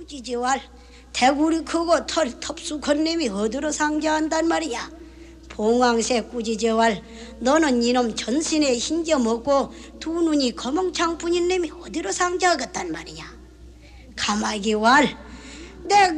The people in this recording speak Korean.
꾸지지왈 대구리 크고 털 텁쑥한 놈이 어디로 상자한단 말이야. 봉황새 꾸지지왈 너는 이놈 전신에 흰겨 먹고 두 눈이 거멍창뿐인 놈이 어디로 상자하겠단 말이냐. 가마귀왈 내